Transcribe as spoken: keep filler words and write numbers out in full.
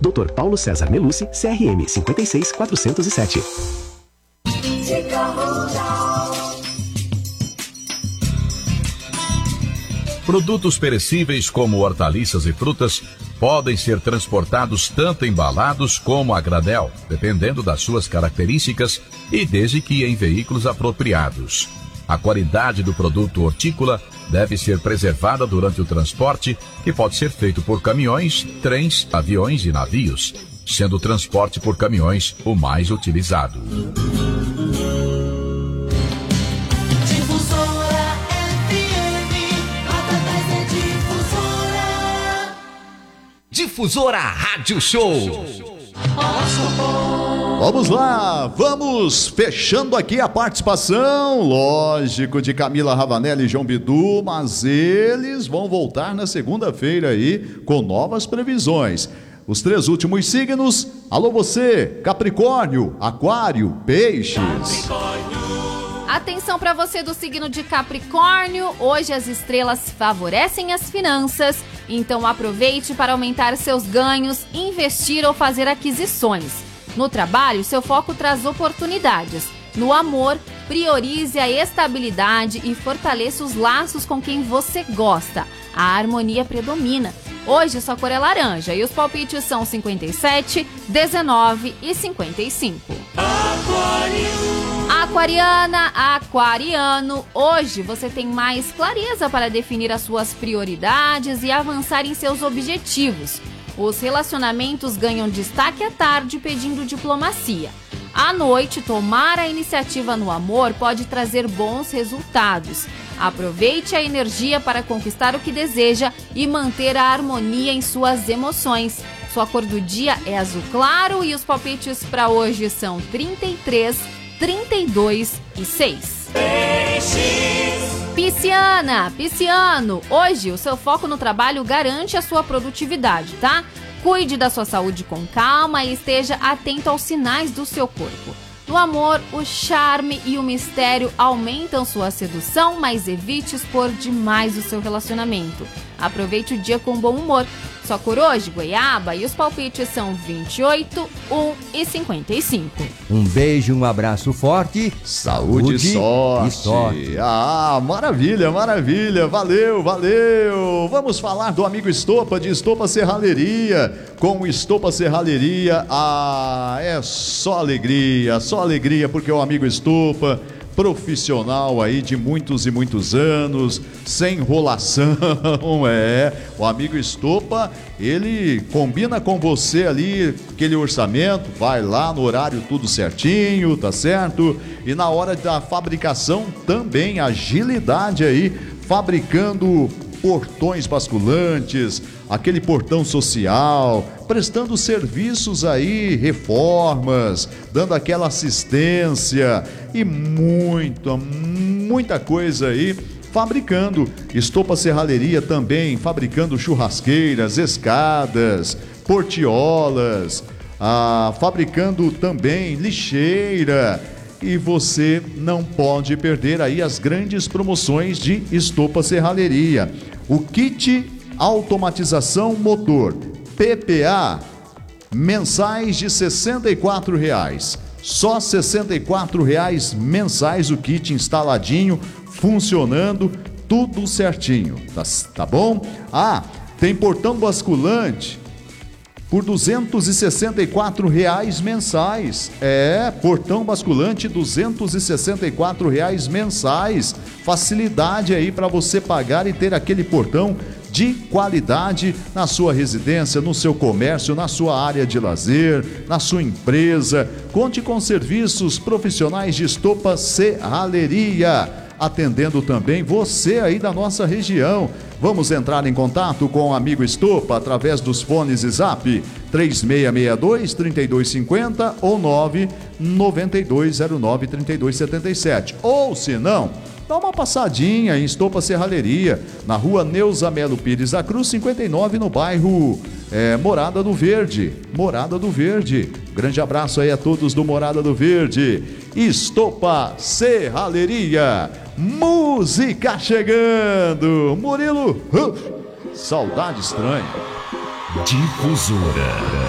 doutor Paulo César Melucci, C R M cinquenta e seis quatrocentos e sete. Produtos perecíveis como hortaliças e frutas podem ser transportados tanto embalados como a granel, dependendo das suas características e desde que em veículos apropriados. A qualidade do produto hortícola deve ser preservada durante o transporte, que pode ser feito por caminhões, trens, aviões e navios, sendo o transporte por caminhões o mais utilizado. Difusora Rádio Show. Vamos lá, vamos fechando aqui a participação, lógico, de Camila Ravanelli e João Bidu, mas eles vão voltar na segunda-feira aí com novas previsões. Os três últimos signos, alô você, Capricórnio, Aquário, Peixes. Atenção para você do signo de Capricórnio, hoje as estrelas favorecem as finanças, então aproveite para aumentar seus ganhos, investir ou fazer aquisições. No trabalho, seu foco traz oportunidades. No amor, priorize a estabilidade e fortaleça os laços com quem você gosta. A harmonia predomina. Hoje sua cor é laranja e os palpites são cinquenta e sete, dezenove e cinquenta e cinco. Aquariana, aquariano, hoje você tem mais clareza para definir as suas prioridades e avançar em seus objetivos. Os relacionamentos ganham destaque à tarde pedindo diplomacia. À noite, tomar a iniciativa no amor pode trazer bons resultados. Aproveite a energia para conquistar o que deseja e manter a harmonia em suas emoções. Sua cor do dia é azul claro e os palpites para hoje são trinta e três, trinta e dois e seis. Pisciana, pisciano, hoje o seu foco no trabalho garante a sua produtividade, tá? Cuide da sua saúde com calma e esteja atento aos sinais do seu corpo. No amor, o charme e o mistério aumentam sua sedução, mas evite expor demais o seu relacionamento. Aproveite o dia com bom humor. Sua cor hoje, goiaba, e os palpites são vinte e oito, um e cinquenta e cinco. Um beijo, um abraço forte. Saúde, saúde sorte. e sorte. Ah, maravilha, maravilha. Valeu, valeu. Vamos falar do amigo Estopa, de Estopa Serralheria. Com o Estopa Serralheria, ah, é só alegria, só alegria, porque o amigo Estopa, profissional aí de muitos e muitos anos, sem enrolação, é, o amigo Estopa, ele combina com você ali, aquele orçamento, vai lá no horário tudo certinho, tá certo? E na hora da fabricação também, agilidade aí, fabricando portões basculantes, aquele portão social, prestando serviços aí, reformas, dando aquela assistência e muita, muita coisa aí, fabricando. Estopa Serralheria também, fabricando churrasqueiras, escadas, portiolas, ah, fabricando também lixeira. E você não pode perder aí as grandes promoções de Estopa Serralheria. O kit automatização motor P P A, mensais de sessenta e quatro reais. Só sessenta e quatro reais mensais o kit instaladinho, funcionando, tudo certinho, tá, tá bom? Ah, tem portão basculante por duzentos e sessenta e quatro reais mensais. É, portão basculante, duzentos e sessenta e quatro reais mensais. Facilidade aí para você pagar e ter aquele portão de qualidade na sua residência, no seu comércio, na sua área de lazer, na sua empresa. Conte com serviços profissionais de Estopa Serralheria, atendendo também você aí da nossa região. Vamos entrar em contato com o amigo Estopa através dos fones e zap três seis seis dois, três dois cinco zero ou nove nove dois zero nove, três dois sete sete. Ou se não, dá uma passadinha em Estopa Serralheria, na rua Neuza Melo Pires da Cruz, cinquenta e nove, no bairro é, Morada do Verde. Morada do Verde. Grande abraço aí a todos do Morada do Verde. Estopa Serralheria. Música chegando. Murilo, uh, saudade estranha. Difusora.